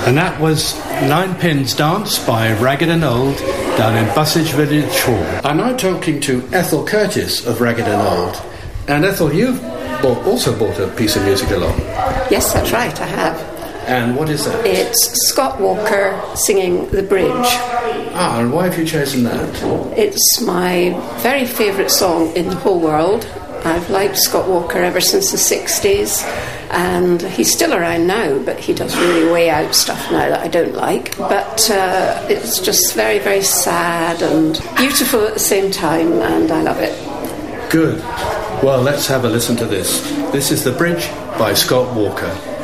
And that was Nine Pins Dance by Ragged and Old down in Bussage Village Hall. I'm now talking to Ethel Curtis of Ragged and Old. And Ethel, you've also bought a piece of music along. Yes, that's right, I have. And what is that? It's Scott Walker singing The Bridge. Ah, and why have you chosen that? It's my very favourite song in the whole world. I've liked Scott Walker ever since the 60s, and he's still around now, but he does really way out stuff now that I don't like. But it's just very, very sad and beautiful at the same time, and I love it. Good. Well, let's have a listen to this. This is The Bridge by Scott Walker.